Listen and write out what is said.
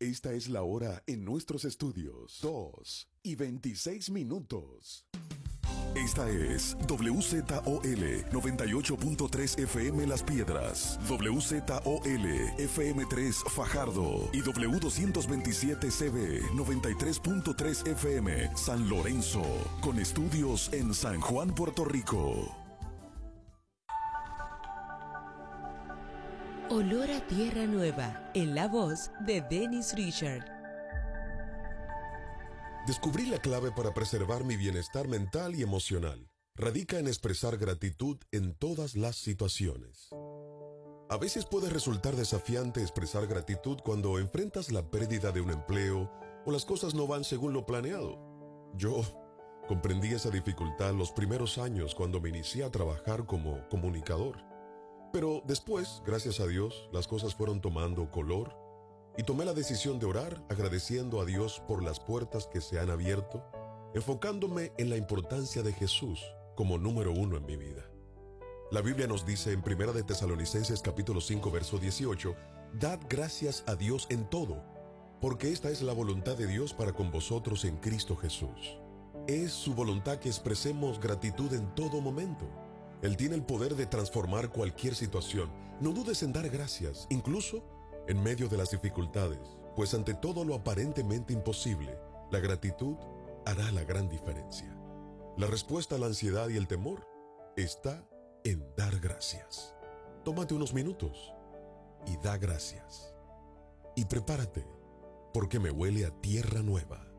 Esta es la hora en nuestros estudios. 2:26. Esta es WZOL 98.3 FM Las Piedras, WZOL FM3 Fajardo y W227CB 93.3 FM San Lorenzo, con estudios en San Juan, Puerto Rico. Olor a tierra nueva, en la voz de Dennis Richard. Descubrí la clave para preservar mi bienestar mental y emocional. Radica en expresar gratitud en todas las situaciones. A veces puede resultar desafiante expresar gratitud cuando enfrentas la pérdida de un empleo o las cosas no van según lo planeado. Yo comprendí esa dificultad los primeros años cuando me inicié a trabajar como comunicador. Pero después, gracias a Dios, las cosas fueron tomando color y tomé la decisión de orar agradeciendo a Dios por las puertas que se han abierto, enfocándome en la importancia de Jesús como número 1 en mi vida. La Biblia nos dice en 1 de Tesalonicenses capítulo 5 verso 18, «Dad gracias a Dios en todo, porque esta es la voluntad de Dios para con vosotros en Cristo Jesús». Es su voluntad que expresemos gratitud en todo momento. Él tiene el poder de transformar cualquier situación. No dudes en dar gracias, incluso en medio de las dificultades, pues ante todo lo aparentemente imposible, la gratitud hará la gran diferencia. La respuesta a la ansiedad y el temor está en dar gracias. Tómate unos minutos y da gracias. Y prepárate, porque me huele a tierra nueva.